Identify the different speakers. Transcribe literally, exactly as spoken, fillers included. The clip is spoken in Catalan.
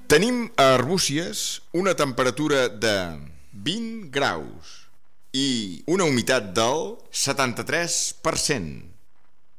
Speaker 1: Tenim a Arbúcies una temperatura de vint graus i una humitat del setanta-tres per cent.